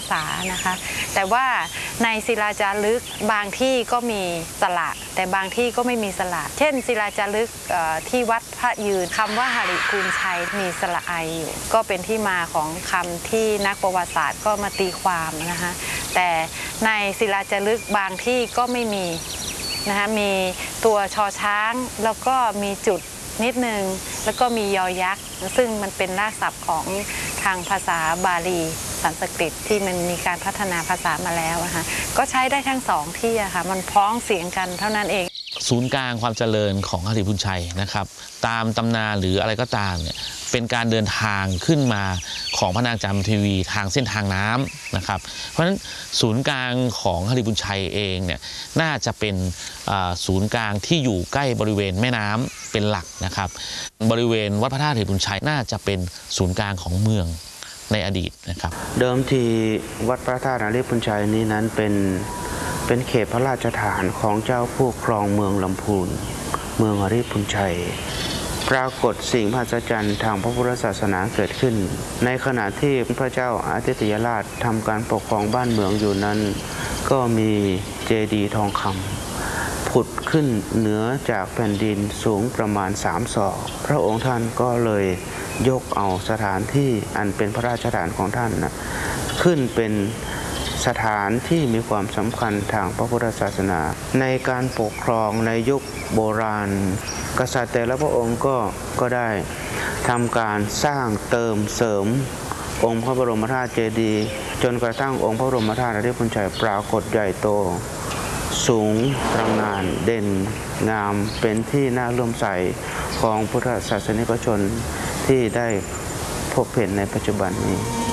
ษานะคะแต่ว่าในศิลาจารึกบางที่ก็มีสระแต่บางที่ก็ไม่มีสระเช่นศิลาจารึกที่วัดพระยืนคำว่าหริพูนชัยมีสระไออยู่ก็เป็นที่มาของคำที่นักประวัติศาสตร์ก็มาตีความนะคะแต่ในศิลาจารึกบางที่ก็ไม่มีนะคะมีตัวชอช้างแล้วก็มีจุดนิดนึงแล้วก็มียอยักษ์ซึ่งมันเป็นรากศัพท์ของทางภาษาบาลีสันสกฤตที่มันมีการพัฒนาภาษามาแล้วนะคะก็ใช้ได้ทั้งสองที่อะค่ะมันพ้องเสียงกันเท่านั้นเองศูนย์กลางความเจริญของหริพูนชัยนะครับตามตำนานหรืออะไรก็ตามเนี่ยเป็นการเดินทางขึ้นมาของพระนางจามเทวีทางเส้นทางน้ำนะครับเพราะฉะนั้นศูนย์กลางของหริพูนชัยเองเนี่ยน่าจะเป็นศูนย์กลางที่อยู่ใกล้บริเวณแม่น้ำเป็นหลักนะครับบริเวณวัดพระธาตุหริพูนชัยน่าจะเป็นศูนย์กลางของเมืองในอดีตนะครับเดิมทีวัดพระธาตุหริพูนชัยนี้นั้นเป็นเขตพระราชฐานของเจ้าผู้ครองเมืองลำพูนเมืองหริพูนชัยปรากฏสิ่งมหัศจรรย์ทางพระพุทธศาสนาเกิดขึ้นในขณะที่พระเจ้าอาทิตยราชทำการปกครองบ้านเมืองอยู่นั้นก็มีเจดีย์ทองคำผุดขึ้นเหนือจากแผ่นดินสูงประมาณ3 ศอกพระองค์ท่านก็เลยยกเอาสถานที่อันเป็นพระราชฐานของท่านขึ้นเป็นสถานที่มีความสำคัญทางพระพุทธศาสนาในการปกครองในยุคโบราณกษัตริย์แต่ละพระองค์ก็ได้ทำการสร้างเติมเสริมองค์พระบรมธาตุเจดีย์จนกระทั่งองค์พระบรมธาตุหริพูนชัยปรากฏใหญ่โตสูงตระหง่านเด่นงามเป็นที่น่าเลื่อมใสของพุทธศาสนิกชนที่ได้พบเห็นในปัจจุบันนี้